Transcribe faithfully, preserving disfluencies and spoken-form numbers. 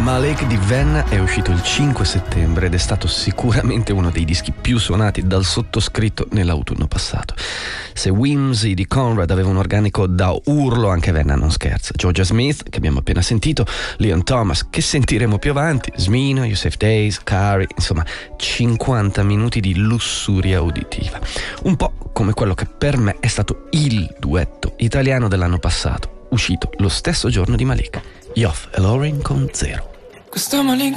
Malik di Venna è uscito il cinque settembre ed è stato sicuramente uno dei dischi più suonati dal sottoscritto nell'autunno passato. Se Whimsy di Conrad aveva un organico da urlo, anche Venna non scherza. Georgia Smith, che abbiamo appena sentito, Leon Thomas, che sentiremo più avanti, Smino, Yusef Days, Carey, insomma cinquanta minuti di lussuria uditiva. Un po' come quello che per me è stato il duetto italiano dell'anno passato, uscito lo stesso giorno di Malik, Yoff e Lauren con Zero. Questa malinconia